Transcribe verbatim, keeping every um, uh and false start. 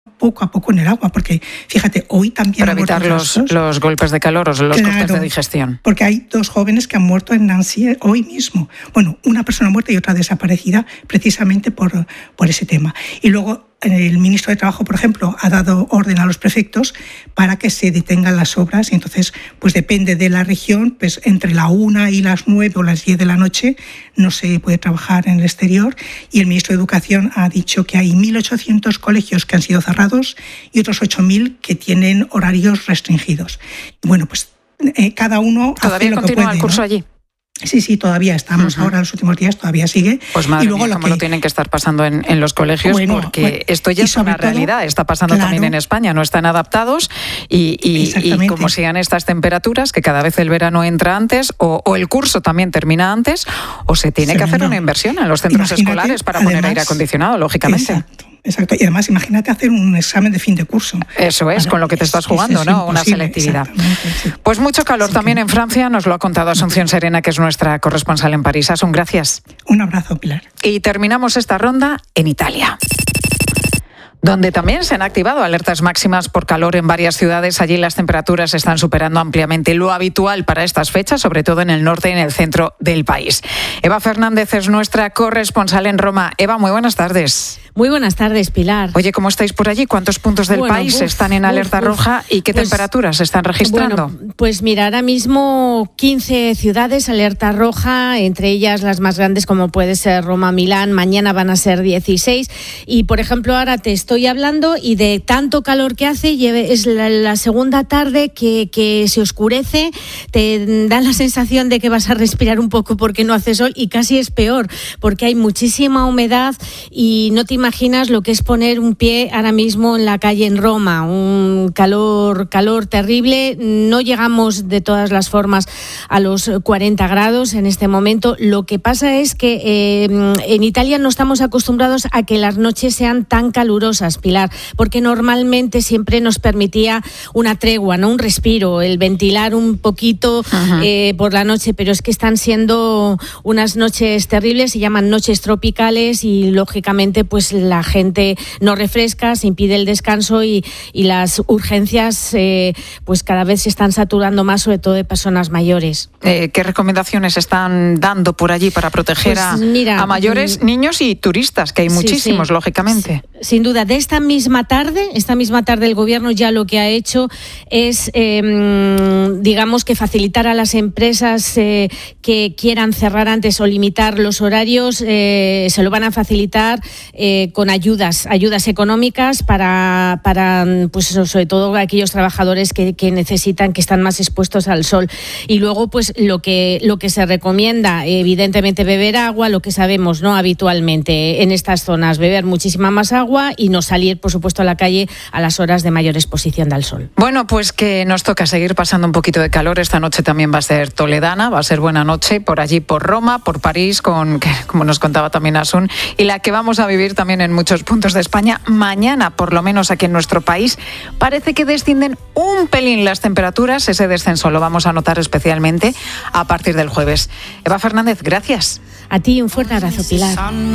poco a poco en el agua, porque fíjate, hoy también... Para evitar los, los golpes de calor o los claro, cortes de digestión. Porque hay dos jóvenes que han muerto en Nancy hoy mismo. Bueno, una persona muerta y otra desaparecida precisamente por, por ese tema. Y luego el ministro de Trabajo, por ejemplo, ha dado orden a los prefectos para que se detengan las obras y entonces, pues depende de la región, pues entre la una y las nueve o las diez de la noche no se puede trabajar en el exterior y el ministro de Educación ha dicho que hay mil ochocientos colegios que han sido cerrados y otros ocho mil que tienen horarios restringidos. Bueno, pues eh, cada uno ¿Todavía hace lo continúa que puede, el curso ¿no? allí? Sí, sí, todavía estamos uh-huh. ahora, los últimos días todavía sigue. Pues madre y luego mía, lo cómo que lo tienen que estar pasando en, en los colegios, bueno, porque bueno, esto ya es una todo, realidad, está pasando claro, también en España, no están adaptados y, y, y como sigan estas temperaturas, que cada vez el verano entra antes, o, o el curso también termina antes, o se tiene que hacer una inversión en los centros Imagínate, escolares para además, poner aire acondicionado, lógicamente. Exacto. Exacto, y además imagínate hacer un examen de fin de curso. Eso es, Para, con lo que te estás jugando, es, es ¿no? Una selectividad. Sí. Pues mucho calor Así también que... en Francia, nos lo ha contado Asunción Serena, que es nuestra corresponsal en París. Asun, gracias. Un abrazo, Pilar. Y terminamos esta ronda en Italia, donde también se han activado alertas máximas por calor en varias ciudades. Allí las temperaturas están superando ampliamente lo habitual para estas fechas, sobre todo en el norte y en el centro del país. Eva Fernández es nuestra corresponsal en Roma. Eva, muy buenas tardes. Muy buenas tardes, Pilar. Oye, ¿cómo estáis por allí? ¿Cuántos puntos del bueno, país uf, están en alerta uf, roja y qué pues, temperaturas se están registrando? Bueno, pues mira, ahora mismo quince ciudades alerta roja, entre ellas las más grandes como puede ser Roma, Milán. Mañana van a ser dieciséis y, por ejemplo, ahora te estoy hablando y de tanto calor que hace, es la, la segunda tarde que, que se oscurece, te da la sensación de que vas a respirar un poco porque no hace sol y casi es peor porque hay muchísima humedad y no te imaginas lo que es poner un pie ahora mismo en la calle en Roma, un calor, calor terrible. No llegamos de todas las formas a los cuarenta grados en este momento. Lo que pasa es que eh, en Italia no estamos acostumbrados a que las noches sean tan calurosas, Pilar, porque normalmente siempre nos permitía una tregua, ¿no? Un respiro, el ventilar un poquito eh, por la noche, pero es que están siendo unas noches terribles, se llaman noches tropicales y lógicamente pues la gente no refresca, se impide el descanso y, y las urgencias eh, pues cada vez se están saturando más, sobre todo de personas mayores. Eh, ¿Qué recomendaciones están dando por allí para proteger pues, a, mira, a mayores, niños y turistas, que hay muchísimos, sí, sí, lógicamente? Sin duda, de esta misma tarde, esta misma tarde el gobierno ya lo que ha hecho es, eh, digamos, que facilitar a las empresas eh, que quieran cerrar antes o limitar los horarios, eh, se lo van a facilitar eh, con ayudas, ayudas económicas para, para pues sobre todo aquellos trabajadores que, que necesitan, que están más expuestos al sol. Y luego, pues lo que, lo que se recomienda, evidentemente beber agua, lo que sabemos, ¿no? Habitualmente en estas zonas, beber muchísima más agua y no salir, por supuesto, a la calle a las horas de mayor exposición al sol. Bueno, pues que nos toca seguir pasando un poquito de calor. Esta noche también va a ser toledana, va a ser buena noche por allí, por Roma, por París, con, como nos contaba también Asun, y la que vamos a vivir también en muchos puntos de España. Mañana, por lo menos aquí en nuestro país, parece que descienden un pelín las temperaturas. Ese descenso lo vamos a notar especialmente a partir del jueves. Eva Fernández, gracias. A ti un fuerte abrazo, Pilar.